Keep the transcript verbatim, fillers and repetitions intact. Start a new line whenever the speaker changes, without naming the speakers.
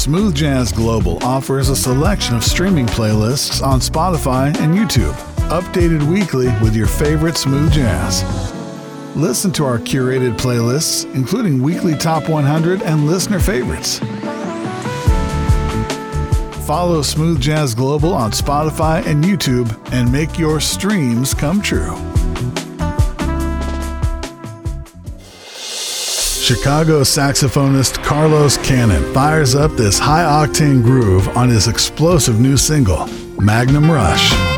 Smooth Jazz Global offers a selection of streaming playlists on Spotify and YouTube, updated weekly with your favorite smooth jazz. Listen to our curated playlists, including weekly top one hundred and listener favorites. Follow Smooth Jazz Global on Spotify and YouTube and make your streams come true. Chicago saxophonist Carlos Cannon fires up this high-octane groove on his explosive new single, Magnum Rush.